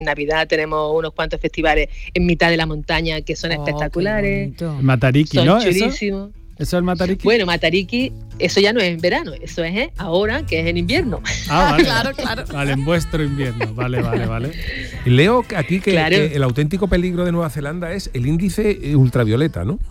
Navidad tenemos unos cuantos festivales en mitad de la montaña que son espectaculares. Matariki, son ¿no? chulísimos. ¿Eso es el Matariki? Bueno, Matariki, eso ya no es en verano, eso es ahora, que es en invierno. Ah, vale. Claro. Vale, en vuestro invierno. Vale. Y leo aquí que, Claro. que el auténtico peligro de Nueva Zelanda es el índice ultravioleta, ¿no?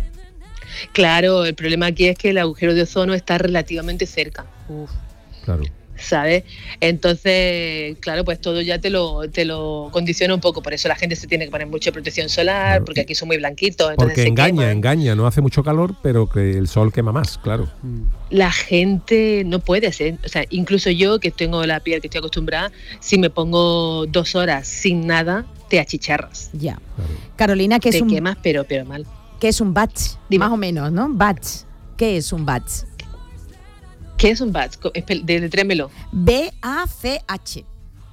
Claro, el problema aquí es que el agujero de ozono está relativamente cerca. Claro. ¿Sabes? Entonces, claro, pues todo ya te lo condiciona un poco, por eso la gente se tiene que poner mucha protección solar, porque aquí son muy blanquitos. Entonces Porque se queman. engaña, no hace mucho calor, pero que el sol quema más, claro. La gente no puede ser, o sea, incluso yo que tengo la piel que estoy acostumbrada, si me pongo 2 horas sin nada, te achicharras. Ya. Claro. Carolina, ¿qué Te es un quemas, pero mal. ¿qué es un batch? Dime. Más o menos, ¿no? Batch. ¿Qué es un batch? ¿Qué es un batch? Deletrémelo. B-A-C-H.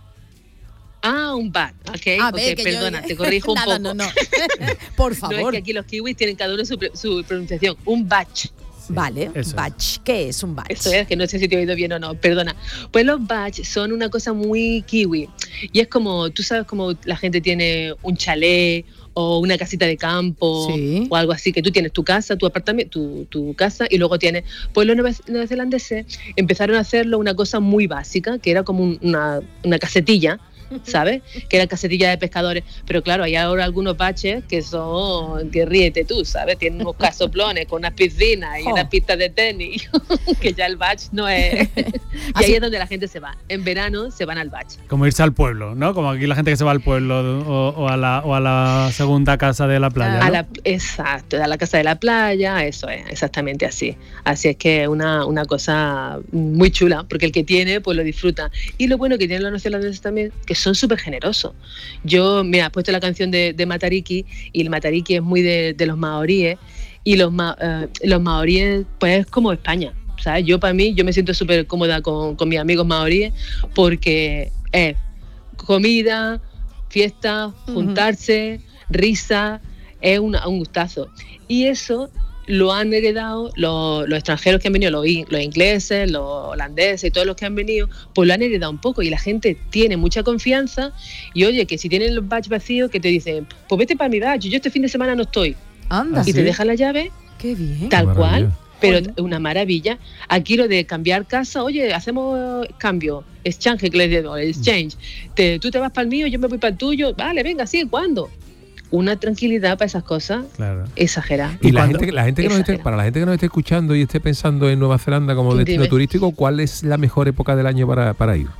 Ah, un bat, ok, A ver, que perdona, yo- te corrijo un Nada, poco. no. Por No, es favor. que aquí los kiwis tienen cada uno su pronunciación. Un batch. Vale, eso. batch. ¿Qué es un batch? Esto es que no sé si te he oído bien o no, perdona. Pues los batch son una cosa muy kiwi. Y es como, tú sabes como la gente tiene un chalet o una casita de campo, Sí. o algo así, que tú tienes tu casa, tu apartamento, tu casa, y luego tienes... Pues los neozelandeses empezaron a hacerlo una cosa muy básica, que era como una casetilla, ¿sabes? Que era casetilla de pescadores. Pero claro, hay ahora algunos baches que son, que ríete tú, ¿sabes? Tienen unos casoplones con unas piscinas y unas pistas de tenis, que ya el batch no es... Y ahí es donde la gente se va. En verano se van al batch. Como irse al pueblo, ¿no? Como aquí la gente que se va al pueblo o a la segunda casa de la playa, ¿no? Exacto, a la casa de la playa, eso es, exactamente así. Así es que es una cosa muy chula, porque el que tiene, pues lo disfruta. Y lo bueno que tienen los neozelandeses también, que son súper generosos. Yo, mira, he puesto la canción de Matariki, y el Matariki es muy de los maoríes, y los maoríes, pues es como España, ¿sabes? Yo me siento súper cómoda con mis amigos maoríes, porque es comida, fiesta, juntarse, risa, es un gustazo. Y eso lo han heredado los extranjeros que han venido, los ingleses, los holandeses y todos los que han venido, pues lo han heredado un poco, y la gente tiene mucha confianza. Y oye, que si tienen los batch vacíos, que te dicen, pues vete para mi batch, yo este fin de semana no estoy. Anda. Y te dejan la llave, Qué bien. tal Qué maravilla. cual, pero Oye. una maravilla. Aquí lo de cambiar casa, oye, hacemos cambio, exchange, que les digo, exchange. Tú te vas para el mío, yo me voy para el tuyo, vale, venga, sí, ¿cuándo? Una tranquilidad para esas cosas, Claro. exagerada. Y cuando- la gente que nos esté, Exagera. para la gente que nos esté escuchando y esté pensando en Nueva Zelanda como destino Dime. turístico, ¿cuál es la mejor época del año para ir?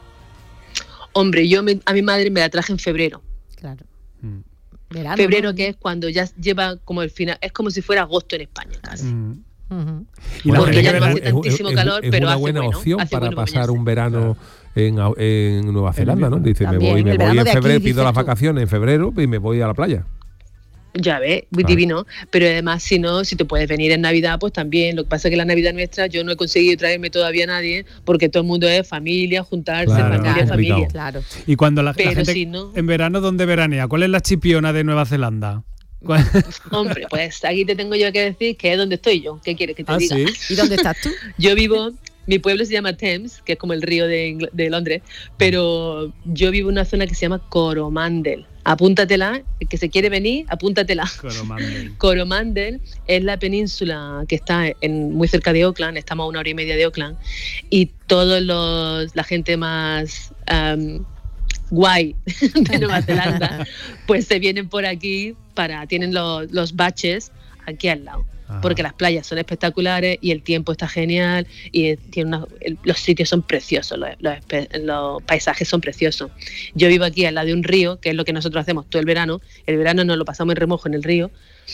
Hombre, a mi madre me la traje en febrero. Claro. Mm. Verano, Febrero, ¿no? que es cuando ya lleva como el final, es como si fuera agosto en España casi. Mm. Ujú. Y la Porque gente ya que no ve- hace tantísimo calor, es pero una hace buena bueno, opción hace para bueno pasar bañarse. un verano en Nueva Zelanda, ¿no? Dice, También, me el voy verano en de aquí, febrero, pido dices las tú. vacaciones en febrero y me voy a la playa. Ya ves, muy Claro. divino. Pero además, si te puedes venir en Navidad, pues también. Lo que pasa es que la Navidad nuestra, yo no he conseguido traerme todavía a nadie, porque todo el mundo es familia, juntarse, Claro, familia, es complicado. familia. Claro. Y cuando la Pero gente si no- en verano, ¿dónde veranea? ¿Cuál es la chipiona de Nueva Zelanda? ¿Cuál- Hombre, pues aquí te tengo yo que decir que es donde estoy yo. ¿Qué quieres que te Ah, diga? sí. ¿Y dónde estás tú? Yo vivo, mi pueblo se llama Thames, que es como el río de Londres, pero yo vivo en una zona que se llama Coromandel. Apúntatela, el que se quiere venir, apúntatela. Coromandel. Coromandel es la península que está muy cerca de Auckland, estamos a 1 hora y media de Auckland, y la gente más guay de Nueva Zelanda, pues se vienen por aquí tienen los baches aquí al lado. Ajá. Porque las playas son espectaculares y el tiempo está genial y los sitios son preciosos, los paisajes son preciosos. Yo vivo aquí al lado de un río, que es lo que nosotros hacemos todo el verano. El verano nos lo pasamos en remojo en el río,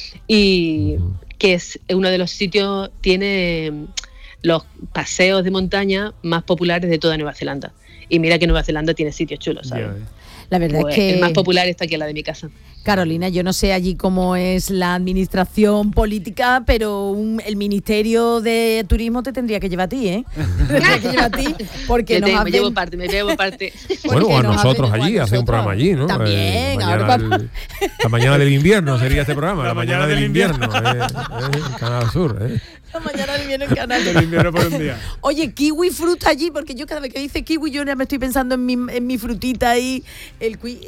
y que es uno de los sitios, tiene los paseos de montaña más populares de toda Nueva Zelanda. Y mira que Nueva Zelanda tiene sitios chulos, ¿sabes? Ya ves. La verdad Pues es que... el más popular está aquí al lado de mi casa. Carolina, yo no sé allí cómo es la administración política, pero el Ministerio de Turismo te tendría que llevar a ti, ¿eh? Tendría que llevar a ti, porque Me llevo parte. Bueno, o a nos nosotros hacen allí, igual hacer un nosotros. programa allí, ¿no? También, Mañana ahora vamos. la mañana del invierno sería este programa, La la mañana del invierno, Canal Sur, La mañana viene en Canal. Del invierno por un día. Oye, kiwi fruta allí, porque yo cada vez que dice kiwi yo ya me estoy pensando en mi frutita ahí, el